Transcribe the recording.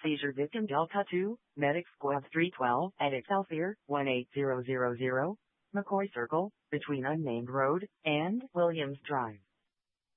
Seizure victim Delta 2, Medic Squad 312 at Excelsior 18000, McCoy Circle, between Unnamed Road and Williams Drive.